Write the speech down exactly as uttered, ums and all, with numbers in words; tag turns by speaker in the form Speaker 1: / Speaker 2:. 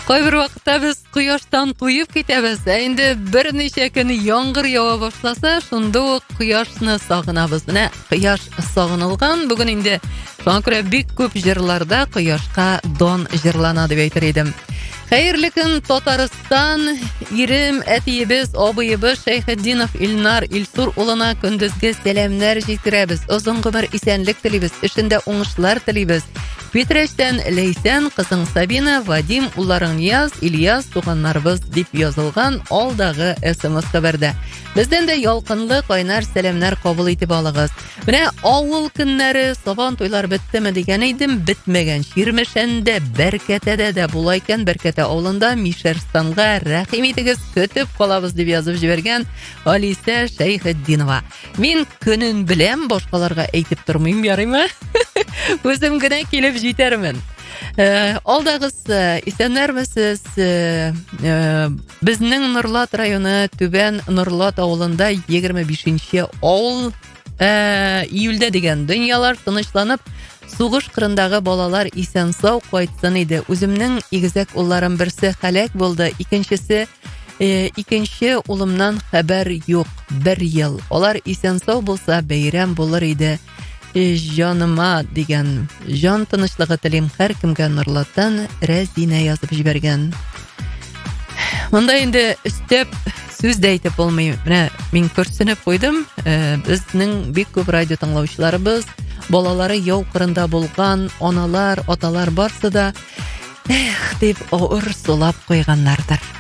Speaker 1: Кайбер вакытта без кояштан туеп китәбез. Инде берничә көн яңгыр ява башласа, шунда ук кояшны сагынабыз. Менә кояш сагынылган. Бүген инде шуңа күрә бик күп җырларда кояшка дан җырлана дип әйтер идем. Хәерле көн Татарстан, ирем, әтиебез, абыебыз Шәйхетдинов Илнар Илсур улына көндезге сәламнәр җиткерәбез. Озын гомер исәнлек телибез, эшендә уңышлар телибез. Питрәштән Ләйсән, кызың Сабина, Вадим, улларың Нияз, Ильяс, туганнарыбыз дип язылган алдагы эс-эм-эс хәбәрдә. Бездән дә ялкынлы кайнар сәламнәр кабул итеп алыгыз. Менә авыл көннәре, сабан туйлар беттеме дигән идем, бетмәгән. Чирмешәндә, Бәркәтәдә дә була икән. Бәркәтә авылында Мишәрстанга рәхим итегез, көтеп калабыз дип язып җибәргән Алиса Шәйхетдинова. Мин көнен беләм, башкаларга әйтеп тормыйм, ярыймы? Үзем генә килеп җитәрмен. Э, алдагыз исәннәрмесез? Э, э, безнең Норлат районы Түбән Норлат авылында егерме бишенче авыл э, июльдә дигән дөньялар тынычланып, сугыш кырындагы балалар исән-сау кайтсын иде. Үземнең игезәк улларым берсе һәлак булды, икенчесе э, икенче улымнан хәбәр юк. Бер ел. Алар исән-сау булса, бәйрәм булыр иде. Җаныма дигән җан тынычлыгы телим һәр кемгә Норлаттан Рәзинә язып җибәргән. Монда инде өстәп сүз дә әйтеп булмый. Менә мин күрсенеп куйдым. Э, безнең бик күп радио тыңлаучыларыбыз, балалары яу кырында булган, аналар, аталар барсы да эх дип авыр сулап куйганнардыр.